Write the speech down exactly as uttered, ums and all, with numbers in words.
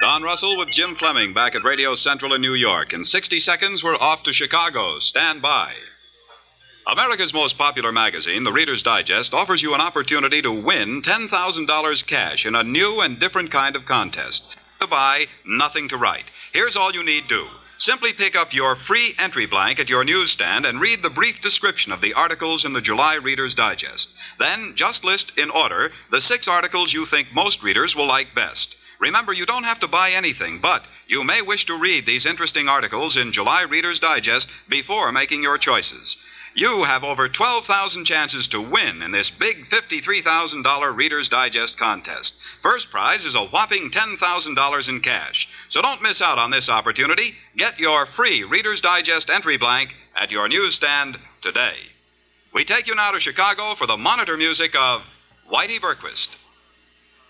Don Russell with Jim Fleming back at Radio Central in New York. In sixty seconds, we're off to Chicago. Stand by. America's most popular magazine, the Reader's Digest, offers you an opportunity to win ten thousand dollars cash in a new and different kind of contest. To buy, nothing to write. Here's all you need do. Simply pick up your free entry blank at your newsstand and read the brief description of the articles in the July Reader's Digest. Then just list in order the six articles you think most readers will like best. Remember, you don't have to buy anything, but you may wish to read these interesting articles in July Reader's Digest before making your choices. You have over twelve thousand chances to win in this big fifty-three thousand dollars Reader's Digest contest. First prize is a whopping ten thousand dollars in cash. So don't miss out on this opportunity. Get your free Reader's Digest entry blank at your newsstand today. We take you now to Chicago for the monitor music of Whitey Berquist.